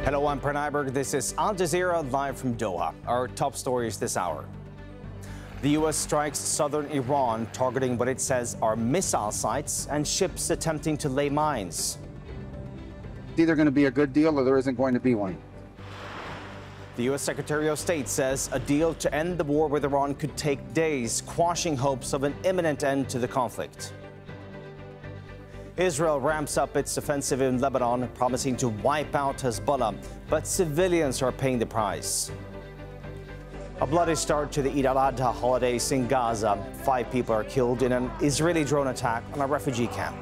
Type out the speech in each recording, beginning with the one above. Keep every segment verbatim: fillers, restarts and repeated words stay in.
Hello, I'm Pranay Berg. This is Al Jazeera live from Doha. Our top stories this hour. The U S strikes southern Iran, targeting what it says are missile sites and ships attempting to lay mines. It's either going to be a good deal or there isn't going to be one. The U S Secretary of State says a deal to end the war with Iran could take days, quashing hopes of an imminent end to the conflict. Israel ramps up its offensive in Lebanon, promising to wipe out Hezbollah, but civilians are paying the price. A bloody start to the Eid al-Adha holidays in Gaza. Five people are killed in an Israeli drone attack on a refugee camp.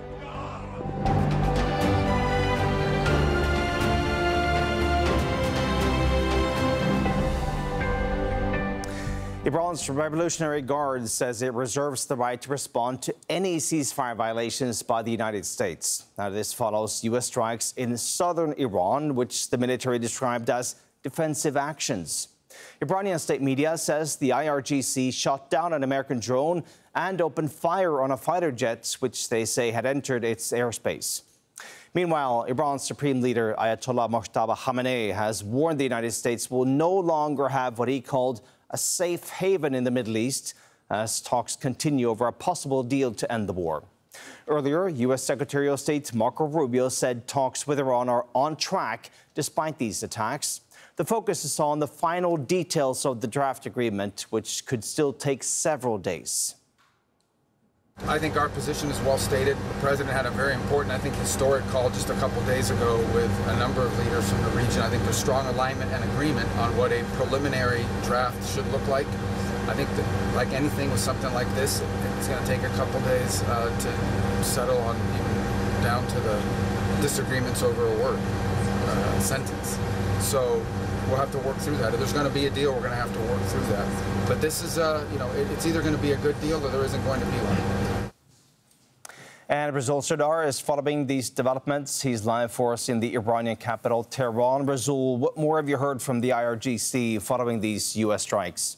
Iran's Revolutionary Guard says it reserves the right to respond to any ceasefire violations by the United States. Now, this follows U S strikes in southern Iran, which the military described as defensive actions. Iranian state media says the I R G C shot down an American drone and opened fire on a fighter jet, which they say had entered its airspace. Meanwhile, Iran's supreme leader, Ayatollah Mojtaba Khamenei, has warned the United States will no longer have what he called a safe haven in the Middle East as talks continue over a possible deal to end the war. Earlier, U S Secretary of State Marco Rubio said talks with Iran are on track despite these attacks. The focus is on the final details of the draft agreement, which could still take several days. I think our position is well stated. The president had a very important, I think, historic call just a couple days ago with a number of leaders from the region. I think there's strong alignment and agreement on what a preliminary draft should look like. I think that, like anything with something like this, it's going to take a couple days uh, to settle on, even down to the disagreements over a word, uh, sentence. So we'll have to work through that. If there's going to be a deal, we're going to have to work through that. But this is, uh, you know, it, it's either going to be a good deal or there isn't going to be one. And Rasul Sardar is following these developments. He's live for us in the Iranian capital, Tehran. Rasul, what more have you heard from the I R G C following these U S strikes?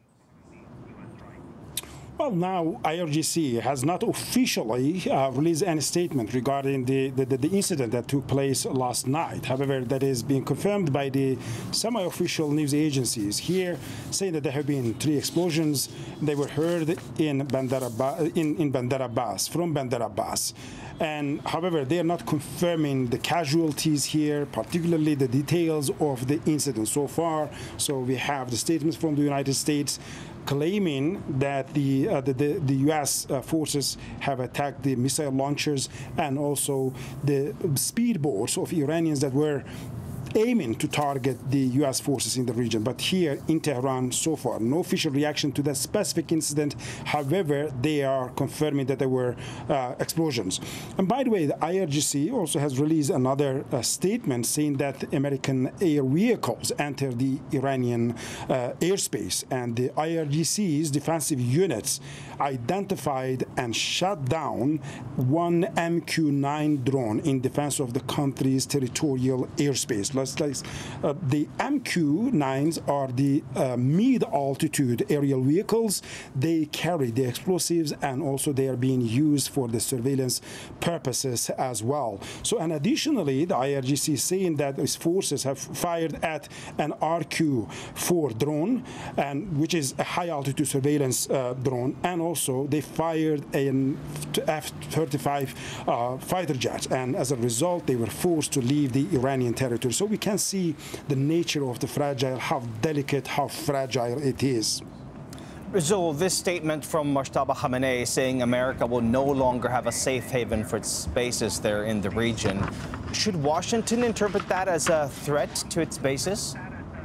Well, now I R G C has not officially uh, released any statement regarding the, the, the incident that took place last night. However, that is being confirmed by the semi-official news agencies here, saying that there have been three explosions. They were heard in Bandar Abbas, in, in Bandar Abbas, from Bandar Abbas. And however, they are not confirming the casualties here, particularly the details of the incident so far. So we have the statements from the United States claiming that the, uh, the, the, the U S uh, forces have attacked the missile launchers and also the speedboats of Iranians that were aiming to target the U S forces in the region. But here in Tehran, so far, no official reaction to that specific incident. However, they are confirming that there were uh, explosions. And by the way, the I R G C also has released another uh, statement saying that American air vehicles entered the Iranian uh, airspace, and the I R G C's defensive units identified and shot down one M Q nine drone in defense of the country's territorial airspace. Uh, the M Q nines are the uh, mid-altitude aerial vehicles. They carry the explosives, and also they are being used for the surveillance purposes as well. So, and additionally, the I R G C is saying that its forces have fired at an R Q four drone, and which is a high-altitude surveillance uh, drone, and also they fired an F thirty-five uh, fighter jet, and as a result, they were forced to leave the Iranian territory. So we can see the nature of the fragile, how delicate, how fragile it is. Rasul, this statement from Mojtaba Khamenei saying America will no longer have a safe haven for its bases there in the region. Should Washington interpret that as a threat to its bases?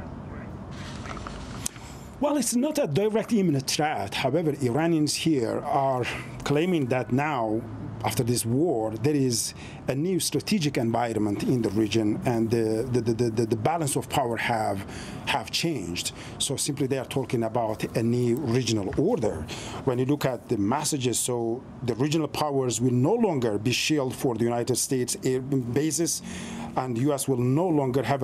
Well, it's not a direct imminent threat. However, Iranians here are claiming that now, after this war, there is a new strategic environment in the region, and the, the, the, the, the balance of power have, have changed. So simply they are talking about a new regional order. When you look at the messages, so the regional powers will no longer be shield for the United States air bases, and the U S will no longer have